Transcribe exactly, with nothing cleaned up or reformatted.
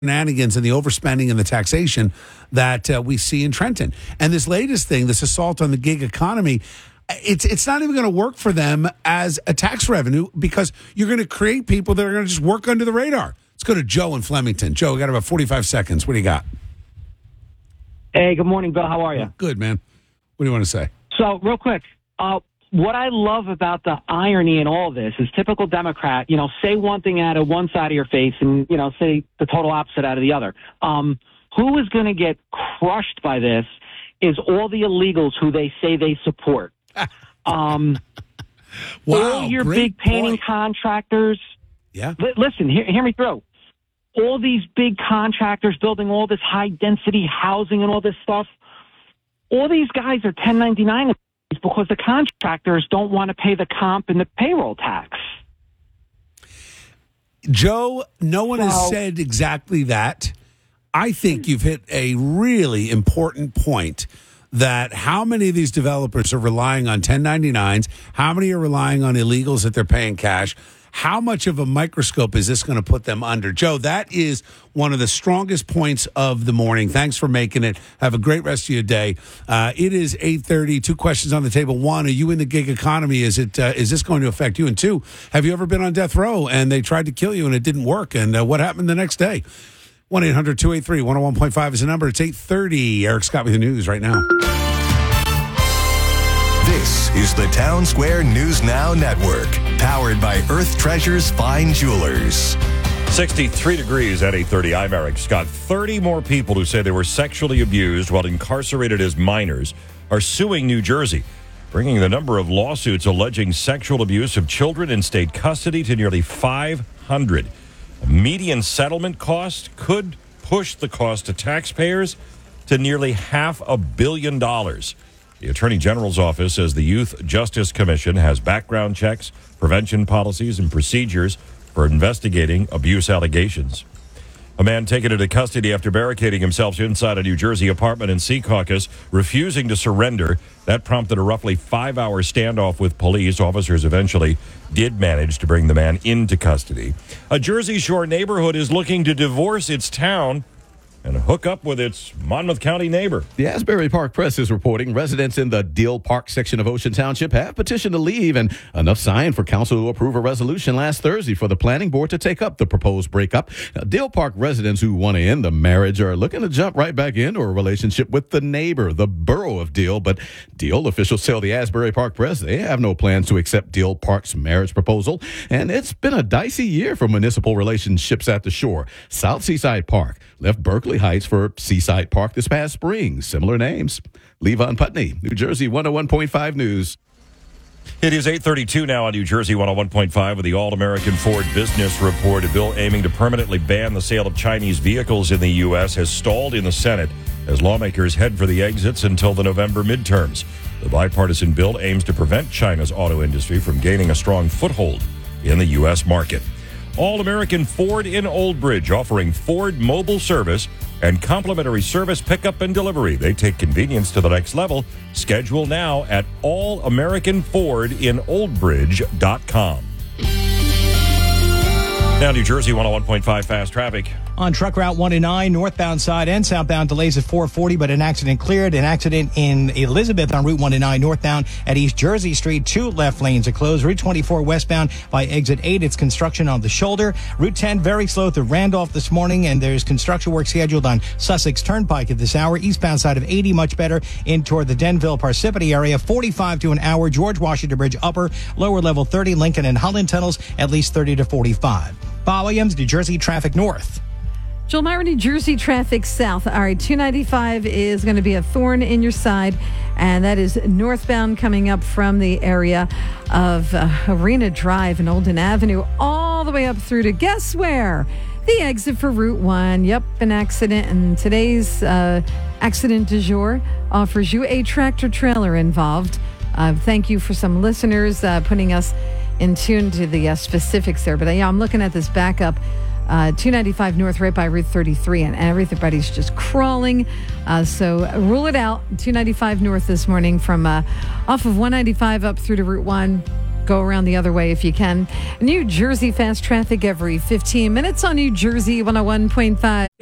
shenanigans and the overspending and the taxation that uh, we see in Trenton. And this latest thing, this assault on the gig economy, it's it's not even going to work for them as a tax revenue because you're going to create people that are going to just work under the radar. Let's go to Joe in Flemington. Joe, we got about forty-five seconds. What do you got? Hey, good morning, Bill. How are you? Good, man. What do you want to say? So, real quick, uh, what I love about the irony in all this is typical Democrat, you know, say one thing out of one side of your face and, you know, say the total opposite out of the other. Um, who is going to get crushed by this is all the illegals who they say they support. Um, wow, all your great big painting point. contractors. Yeah. Li- listen, hear, hear me through. All these big contractors building all this high density housing and all this stuff. All these guys are ten ninety-nine because the contractors don't want to pay the comp and the payroll tax. Joe, no one has So- said exactly that. I think you've hit a really important point that how many of these developers are relying on ten ninety-nines, how many are relying on illegals that they're paying cash, how much of a microscope is this going to put them under? Joe, that is one of the strongest points of the morning. Thanks for making it. Have a great rest of your day. Uh, it is eight thirty. Two questions on the table. One, are you in the gig economy? Is it uh, is this going to affect you? And two, have you ever been on death row and they tried to kill you and it didn't work? And uh, what happened the next day? one eight hundred two eight three one oh one point five is the number. It's eight thirty. Eric Scott with the news right now. This is the Town Square News Now Network, powered by Earth Treasures Fine Jewelers. sixty-three degrees at eight thirty. I'm Eric Scott. thirty more people who say they were sexually abused while incarcerated as minors are suing New Jersey, bringing the number of lawsuits alleging sexual abuse of children in state custody to nearly five hundred. A median settlement cost could push the cost to taxpayers to nearly half a billion dollars. The Attorney General's office says the Youth Justice Commission has background checks, prevention policies, and procedures for investigating abuse allegations. A man taken into custody after barricading himself inside a New Jersey apartment in Secaucus, refusing to surrender. That prompted a roughly five-hour standoff with police. Officers eventually did manage to bring the man into custody. A Jersey Shore neighborhood is looking to divorce its town and hook up with its Monmouth County neighbor. The Asbury Park Press is reporting residents in the Deal Park section of Ocean Township have petitioned to leave, and enough signed for council to approve a resolution last Thursday for the planning board to take up the proposed breakup. Now, Deal Park residents who want to end the marriage are looking to jump right back into a relationship with the neighbor, the borough of Deal. But Deal officials tell the Asbury Park Press they have no plans to accept Deal Park's marriage proposal, and it's been a dicey year for municipal relationships at the shore. South Seaside Park left Berkeley Heights for Seaside Park this past spring. Similar names. Levon Putney, New Jersey one oh one point five News. It is eight thirty-two now on New Jersey one oh one point five with the All-American Ford Business Report. A bill aiming to permanently ban the sale of Chinese vehicles in the U S has stalled in the Senate as lawmakers head for the exits until the November midterms. The bipartisan bill aims to prevent China's auto industry from gaining a strong foothold in the U S market. All-American Ford in Old Bridge offering Ford mobile service and complimentary service pickup and delivery. They take convenience to the next level. Schedule now at all american ford in old bridge dot com. Now, New Jersey one oh one point five fast traffic. On Truck Route one oh nine, northbound side and southbound delays at four forty, but an accident cleared. An accident in Elizabeth on Route one oh nine northbound at East Jersey Street. Two left lanes are closed. Route twenty-four westbound by exit eight. It's construction on the shoulder. Route ten very slow through Randolph this morning, and there's construction work scheduled on Sussex Turnpike at this hour. Eastbound side of eighty much better in toward the Denville Parsippany area. forty-five to an hour. George Washington Bridge upper, lower level thirty. Lincoln and Holland tunnels at least thirty to forty-five. Bob Williams, New Jersey traffic north. Joel Myron, New Jersey traffic south. All right, two ninety-five is going to be a thorn in your side, and that is northbound coming up from the area of uh, Arena Drive and Olden Avenue all the way up through to guess where? The exit for Route one. Yep, an accident. And today's uh, accident du jour offers you a tractor trailer involved. Uh, thank you for some listeners uh, putting us in tune to the uh, specifics there. But uh, yeah, I'm looking at this backup. Uh, two ninety-five north right by Route thirty-three, and everybody's just crawling. Uh, so rule it out. two ninety-five north this morning from uh, off of one ninety-five up through to Route one. go around the other way if you can. New Jersey fast traffic every fifteen minutes on New Jersey one oh one point five.